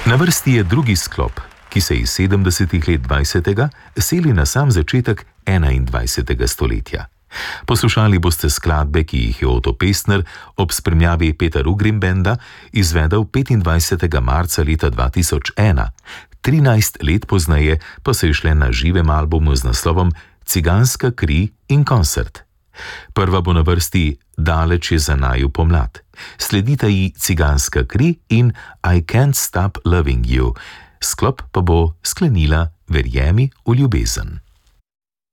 Na vrsti je drugi sklop, ki se iz 70. let 20. seli na sam začetek 21. stoletja. Poslušali boste skladbe, ki jih je Oto Pestner ob spremljavi Peter Ugrin Banda izvedel 25. marca leta 2001. 13 let pozneje pa so išle na živem albumu z naslovom Ciganska kri in koncert. Prva bo na vrsti Daleč je za naju pomlad. Sledita ji Ciganska kri in I Can't Stop Loving You. Sklop pa bo sklenila Verjemi v ljubezen.